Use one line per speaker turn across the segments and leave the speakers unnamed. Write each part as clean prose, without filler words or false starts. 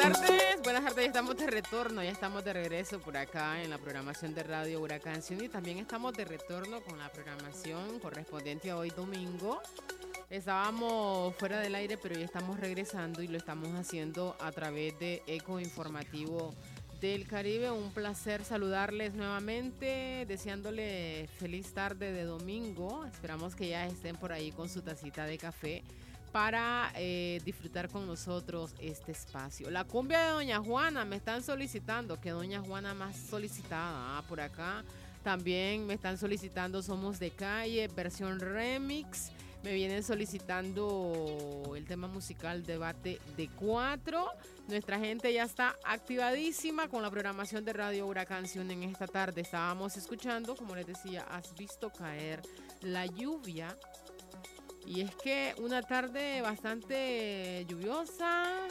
Buenas tardes, ya estamos de retorno, ya estamos de regreso por acá en la programación de Radio Huracán y también estamos de retorno con la programación correspondiente a hoy domingo. Estábamos fuera del aire, pero ya estamos regresando y lo estamos haciendo a través de Eco Informativo del Caribe. Un placer saludarles nuevamente, deseándole feliz tarde de domingo. Esperamos que ya estén por ahí con su tacita de café para disfrutar con nosotros este espacio. La cumbia de Doña Juana me están solicitando, que Doña Juana más solicitada por acá. También me están solicitando Somos de Calle, versión remix. Me vienen solicitando el tema musical Debate de 4. Nuestra gente ya está activadísima con la programación de Radio Huracán en esta tarde. Estábamos escuchando, como les decía, Has visto caer la lluvia. Y es que una tarde bastante lluviosa,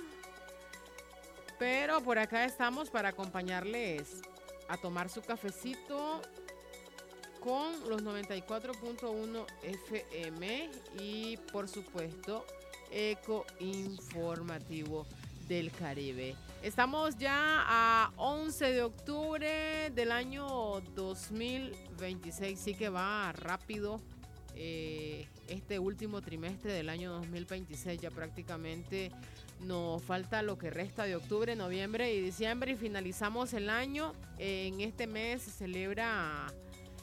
pero por acá estamos para acompañarles a tomar su cafecito con los 94.1 FM y por supuesto Eco Informativo del Caribe. Estamos ya a 11 de octubre del año 2026, sí que va rápido. Este último trimestre del año 2026 ya prácticamente nos falta lo que resta de octubre, noviembre y diciembre y finalizamos el año. En este mes se celebra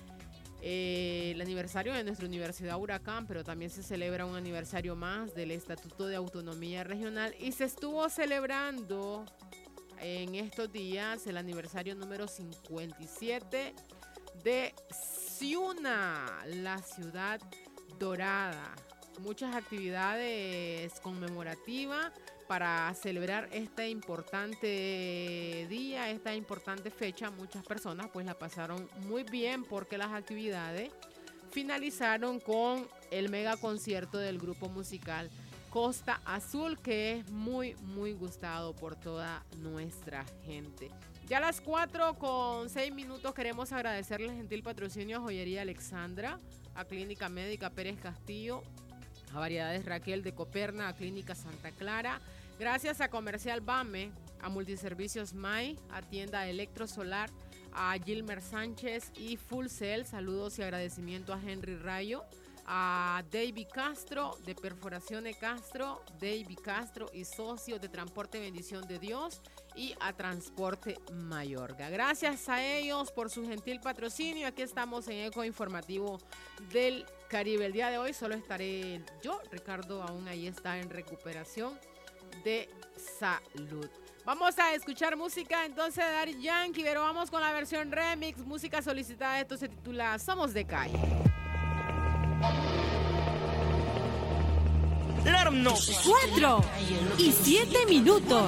el aniversario de nuestra Universidad Huracán, pero también se celebra un aniversario más del Estatuto de Autonomía Regional y se estuvo celebrando en estos días el aniversario número 57 de Ciuna, la ciudad dorada. Muchas actividades conmemorativas para celebrar este importante día, esta importante fecha. Muchas personas pues la pasaron muy bien porque las actividades finalizaron con el mega concierto del grupo musical Costa Azul, que es muy gustado por toda nuestra gente. Ya a las 4:06 queremos agradecerle el gentil patrocinio a Joyería Alexandra, a Clínica Médica Pérez Castillo, a Variedades Raquel de Coperna, a Clínica Santa Clara. Gracias a Comercial Bame, a Multiservicios May, a Tienda Electrosolar, a Gilmer Sánchez y Full Cell. Saludos y agradecimiento a Henry Rayo, a David Castro de Perforaciones Castro, David Castro y Socios de Transporte Bendición de Dios y a Transporte Mayorga. Gracias a ellos por su gentil patrocinio. Aquí estamos en Eco Informativo del Caribe. El día de hoy solo estaré yo, Ricardo aún ahí está en recuperación de salud. Vamos a escuchar música entonces de Daddy Yankee, pero vamos con la versión remix, música solicitada. Esto se titula Somos de Calle.
4:07